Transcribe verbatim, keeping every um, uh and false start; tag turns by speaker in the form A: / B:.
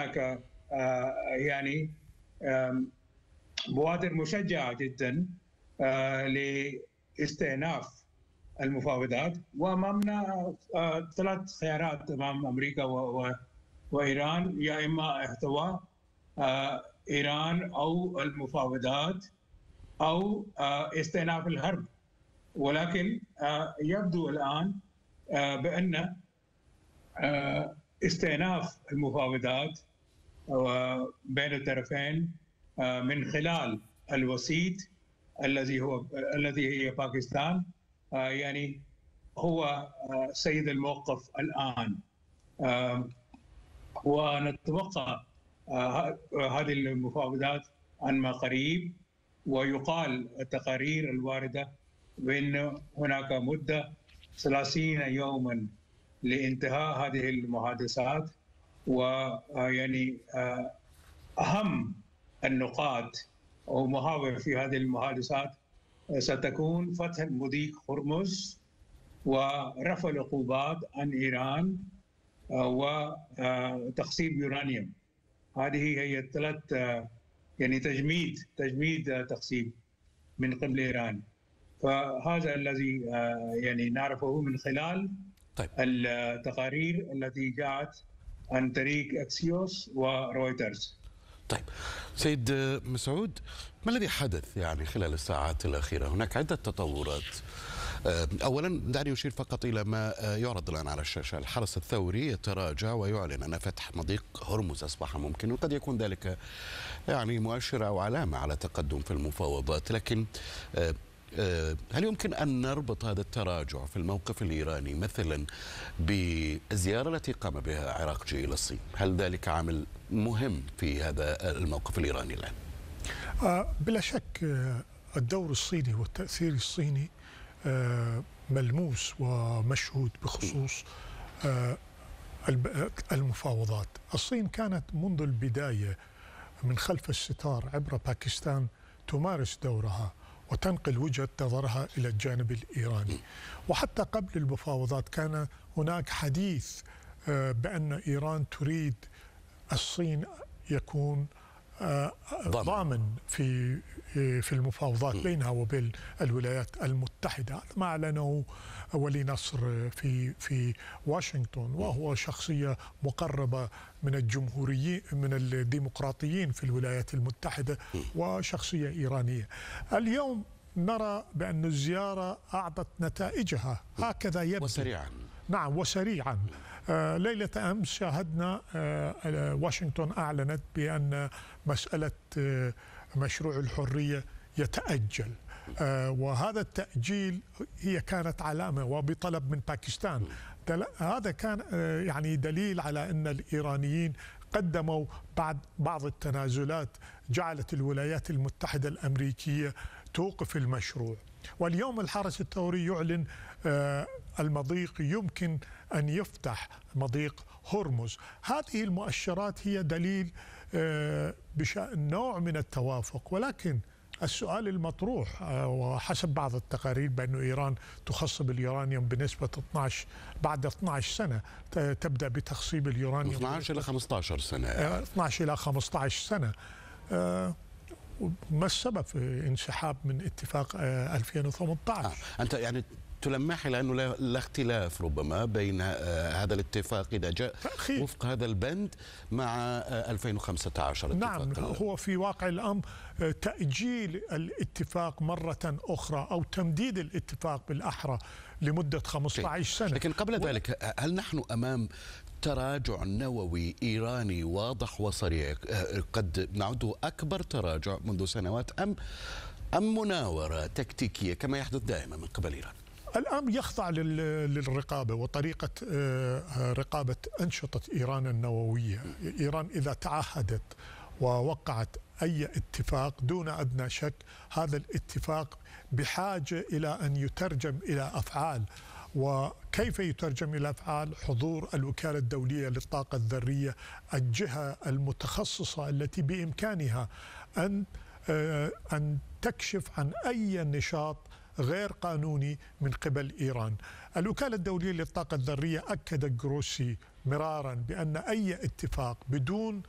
A: هناك يعني بوادر مشجعة جدا لاستئناف المفاوضات، وأمامنا ثلاث خيارات أمام أمريكا وإيران: يا إما احتواء إيران أو المفاوضات أو استئناف الحرب. ولكن يبدو الآن بأن استئناف المفاوضات بين الطرفين من خلال الوسيط الذي هو الذي هي باكستان يعني هو سيد الموقف الآن. ونتوقع هذه المفاوضات عما قريب، ويقال التقارير الواردة بأن هناك مدة ثلاثين يوما لانتهاء هذه المحادثات. ويعني أهم النقاط أو محاور في هذه المحادثات ستكون فتح مضيق هرمز ورفع العقوبات عن إيران وتخصيب يورانيوم. هذه هي الثلاث يعني تجميد تجميد تخصيب من قبل إيران. فهذا الذي يعني نعرفه من خلال طيب. التقارير التي جاءت عن طريق اكسيوس ورويترز.
B: طيب سيد مسعود، ما الذي حدث يعني خلال الساعات الأخيرة؟ هناك عدة تطورات. أولا دعني أشير فقط إلى ما يعرض الآن على الشاشة. الحرس الثوري يتراجع ويعلن أن فتح مضيق هرمز أصبح ممكن، وقد يكون ذلك يعني مؤشر أو علامة على تقدم في المفاوضات. لكن هل يمكن أن نربط هذا التراجع في الموقف الإيراني مثلا بالزيارة التي قام بها عراقجي إلى الصين؟ هل ذلك عامل مهم في هذا الموقف الإيراني الآن؟
C: بلا شك الدور الصيني والتأثير الصيني ملموس ومشهود بخصوص المفاوضات. الصين كانت منذ البداية من خلف الستار عبر باكستان تمارس دورها وتنقل وجهة نظرها إلى الجانب الإيراني. وحتى قبل المفاوضات كان هناك حديث بأن إيران تريد الصين يكون ضامن في في المفاوضات بينها وبين الولايات المتحدة، ما أعلنه ولي نصر في في واشنطن، وهو شخصية مقربة من الجمهوريين من الديمقراطيين في الولايات المتحدة وشخصية إيرانية. اليوم نرى بأن الزيارة أعطت نتائجها، هكذا يبدو.
B: وسريعا.
C: نعم وسريعا. آه ليلة أمس شاهدنا آه واشنطن أعلنت بأن مسألة آه مشروع الحرية يتأجل، آه وهذا التأجيل هي كانت علامة وبطلب من باكستان. هذا كان آه يعني دليل على أن الإيرانيين قدموا بعد بعض التنازلات جعلت الولايات المتحدة الأمريكية توقف المشروع. واليوم الحرس الثوري يعلن آه المضيق يمكن أن يفتح مضيق هرمز. هذه المؤشرات هي دليل آه بشأن نوع من التوافق. ولكن السؤال المطروح آه وحسب بعض التقارير بأن إيران تخصب اليورانيوم بنسبة اثنعش بعد اثنعش سنة، تبدأ بتخصيب اليورانيوم
B: اثنعش إلى خمسة عشر سنة
C: آه اثنعش إلى خمسة عشر سنة. آه ما السبب في انسحاب من اتفاق ألفين وثمانية عشر؟
B: آه. أنت يعني تلمح إلى أنه لا اختلاف ربما بين هذا الاتفاق إذا جاء تأخير وفق هذا البند مع ألفين وخمسة عشر.
C: نعم، هو في واقع الأمر تأجيل الاتفاق مرة أخرى أو تمديد الاتفاق بالأحرى لمدة خمسة عشر سنة.
B: لكن قبل و... ذلك هل نحن أمام تراجع نووي إيراني واضح وصريح قد نعده أكبر تراجع منذ سنوات، أم أم مناورة تكتيكية كما يحدث دائما من قبل إيران؟
C: الآن يخضع للرقابة وطريقة رقابة أنشطة إيران النووية. إيران إذا تعهدت ووقعت أي اتفاق دون أدنى شك هذا الاتفاق بحاجة إلى أن يترجم إلى أفعال. وكيف يترجم إلى أفعال؟ حضور الوكالة الدولية للطاقة الذرية، الجهة المتخصصة التي بإمكانها أن أن تكشف عن أي نشاط غير قانوني من قبل إيران. الوكالة الدولية للطاقة الذرية أكد جروسي مرارا بأن أي اتفاق بدون